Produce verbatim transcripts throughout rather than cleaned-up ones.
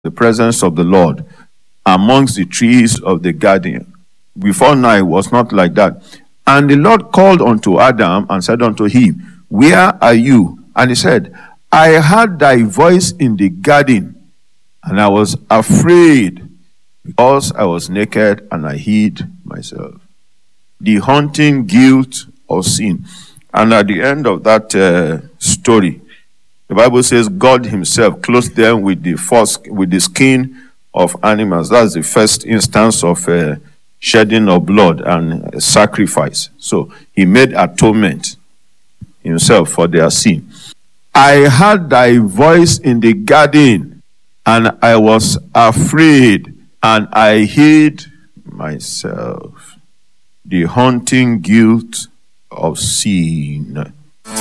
the presence of the Lord amongst the trees of the garden. Before now, it was not like that. And the Lord called unto Adam and said unto him, Where are you? And he said, I heard thy voice in the garden, and I was afraid, because I was naked and I hid myself. The haunting guilt of sin. And at the end of that uh, story, the Bible says God himself clothed them with the first, with the skin of animals. That's the first instance of uh, shedding of blood and uh, sacrifice. So he made atonement himself for their sin. I heard thy voice in the garden, and I was afraid, and I hid myself. The haunting guilt of sin.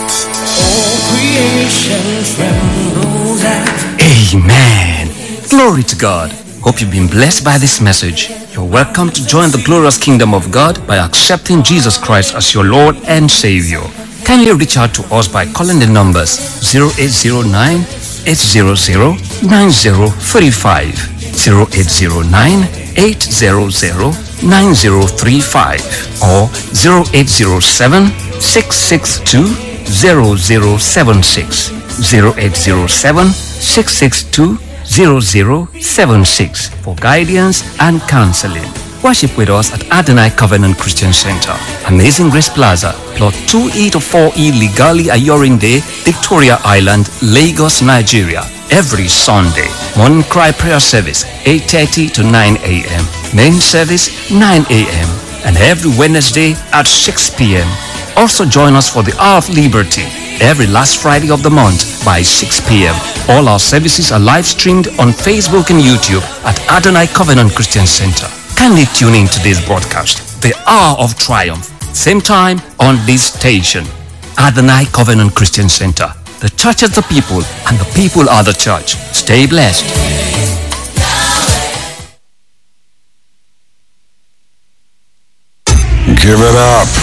Amen. Glory to God. Hope you've been blessed by this message. You're welcome to join the glorious kingdom of God by accepting Jesus Christ as your Lord and Savior. Kindly reach out to us by calling the numbers zero eight zero nine, eight zero zero, nine zero three five, zero eight zero nine, eight zero zero, nine zero three five, or zero eight zero seven, six six two, zero zero seven six, zero eight zero seven, six six two, zero zero seven six for guidance and counseling. Worship with us at Adonai Covenant Christian Center, Amazing Grace Plaza, Plot two E to four E Ligali Ayorinde, Victoria Island, Lagos, Nigeria. Every Sunday, morning cry prayer service, eight thirty to nine a.m. Main service, nine a.m. And every Wednesday at six p.m. Also join us for the Hour of Liberty every last Friday of the month by six p.m. All our services are live streamed on Facebook and YouTube at Adonai Covenant Christian Center. Kindly tune in to this broadcast, The Hour of Triumph, same time on this station. Adonai Covenant Christian Center. The church is the people, and the people are the church. Stay blessed. Give it up